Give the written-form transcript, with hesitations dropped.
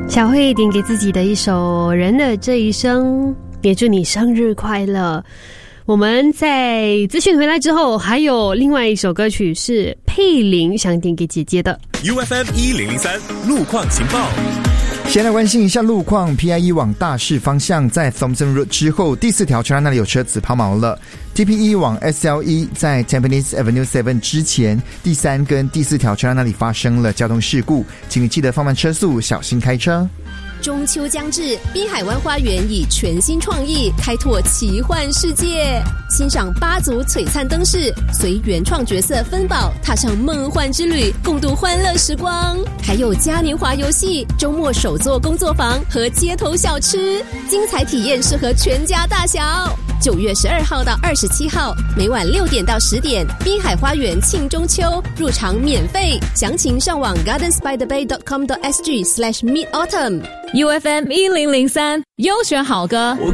小慧点给自己的一首《人的这一生》，也祝你生日快乐。我们在资讯回来之后，还有另外一首歌曲是佩玲想点给姐姐的 UFM 1003路况情报。 先来关心一下路况 ，PIE 往大市方向在 Thompson Road 之后第4条车那里有车子抛锚了。TPE 往 SLE 在 Tampines Avenue 7之前第3跟第4条车那里发生了交通事故，请你记得放慢车速，小心开车。 中秋将至，滨海湾花园以全新创意开拓奇幻世界，欣赏8组璀璨灯饰，随原创角色芬宝踏上梦幻之旅，共度欢乐时光。还有嘉年华游戏、周末手作工作坊和街头小吃，精彩体验适合全家大小。9月12号到27号，每晚6点到10点，滨海花园庆中秋，入场免费，详情上网 gardensbythebay.com.sg/midautumn。 UFM 1003优选好歌。